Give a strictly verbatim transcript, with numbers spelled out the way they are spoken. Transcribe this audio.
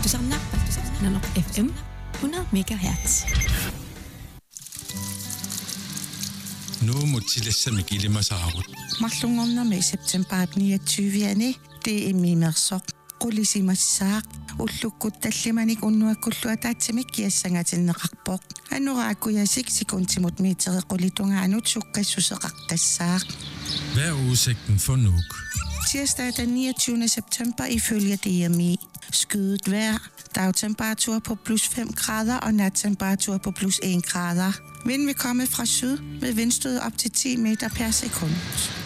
Du samler Nanook F M hundrede megahertz. Nu må tillæse mig gilde mig saarut. Marlungorna med september niogtyvende. Det er mimerso. Qulisimassaaq ullukkut tallimanik unnuakkulluataatsimik kiassangatinneqarpoq anuraakuyasik sikuntimut miiteriqulitungaanut sukkassuseqartassaaq. Hvad er udsigten for Nuuk? Tirsdag den niogtyvende september ifølge D M I. Skyet vejr, dagtemperatur på plus fem grader og nattemperatur på plus en grader. Vind vil komme fra syd med vindstød op til ti meter per sekund.